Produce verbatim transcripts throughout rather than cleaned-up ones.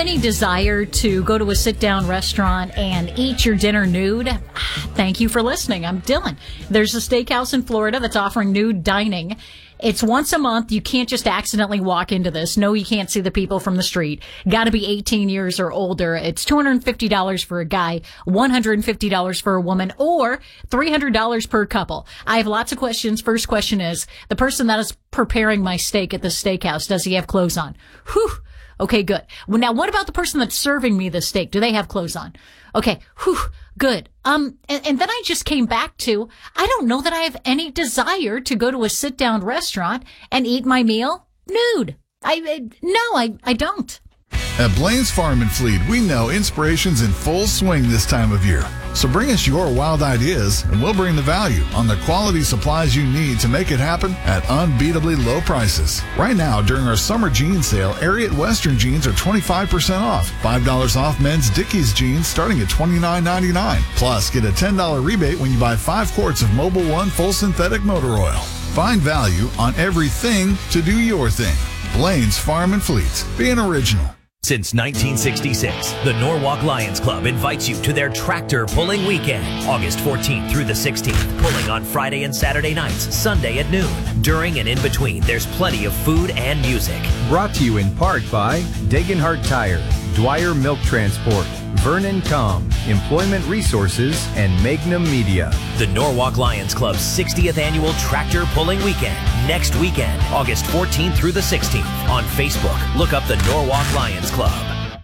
any desire to go to a sit-down restaurant and eat your dinner nude? Thank you for listening. I'm Dylan. There's a steakhouse in Florida that's offering nude dining. It's once a month. You can't just accidentally walk into this. No, you can't see the people from the street. Got to be eighteen years or older. It's two hundred fifty dollars for a guy, one hundred fifty dollars for a woman, or three hundred dollars per couple. I have lots of questions. First question is, the person that is preparing my steak at the steakhouse, does he have clothes on? Whew. Okay, good. Well, now what about the person that's serving me the steak? Do they have clothes on? Okay, whew, good. Um, and, and then I just came back to, I don't know that I have any desire to go to a sit-down restaurant and eat my meal nude. I, I no, I, I don't. At Blaine's Farm and Fleet, we know inspiration's in full swing this time of year. So bring us your wild ideas, and we'll bring the value on the quality supplies you need to make it happen at unbeatably low prices. Right now, during our summer jean sale, Ariat Western jeans are twenty-five percent off. five dollars off men's Dickies jeans starting at twenty-nine ninety-nine. Plus, get a ten dollars rebate when you buy five quarts of Mobil One full synthetic motor oil. Find value on everything to do your thing. Blaine's Farm and Fleet. Be an original. Since nineteen sixty-six, the Norwalk Lions Club invites you to their tractor pulling weekend, August fourteenth through the sixteenth, pulling on Friday and Saturday nights, Sunday at noon. During and in between, there's plenty of food and music. Brought to you in part by Degenhart Tire, Dwyer Milk Transport, Vernon Com, Employment Resources, and Magnum Media. The Norwalk Lions Club's sixtieth annual tractor pulling weekend, next weekend, August fourteenth through the sixteenth. On Facebook, look up the Norwalk Lions Club.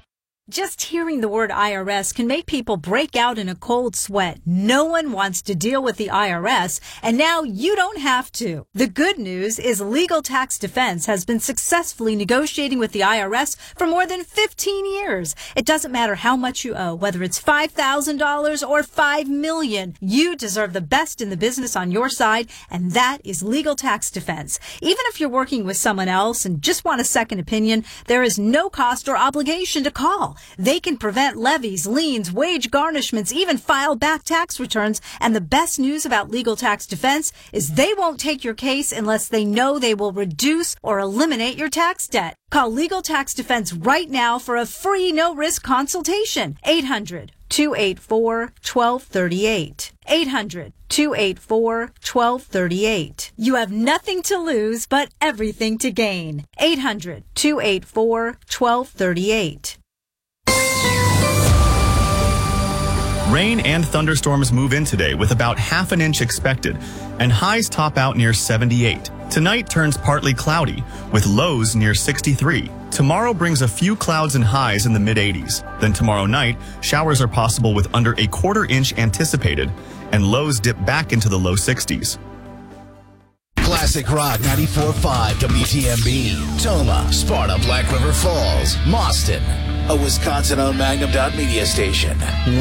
Just hearing the word I R S can make people break out in a cold sweat. No one wants to deal with the I R S, and now you don't have to. The good news is Legal Tax Defense has been successfully negotiating with the I R S for more than fifteen years. It doesn't matter how much you owe, whether it's five thousand dollars or five million dollars. You deserve the best in the business on your side, and that is Legal Tax Defense. Even if you're working with someone else and just want a second opinion, there is no cost or obligation to call. They can prevent levies, liens, wage garnishments, even file back tax returns. And the best news about Legal Tax Defense is they won't take your case unless they know they will reduce or eliminate your tax debt. Call Legal Tax Defense right now for a free no-risk consultation. eight hundred, two eight four, one two three eight. eight hundred, two eight four, one two three eight. You have nothing to lose but everything to gain. eight hundred, two eight four, one two three eight. Rain and thunderstorms move in today with about half an inch expected, and highs top out near seventy-eight. Tonight turns partly cloudy, with lows near sixty-three. Tomorrow brings a few clouds and highs in the mid-eighties. Then tomorrow night, showers are possible with under a quarter inch anticipated, and lows dip back into the low sixties. Classic Rock ninety-four point five W T M B, Toma, Sparta, Black River Falls, Mauston, a Wisconsin-owned Magnum Dot Media station.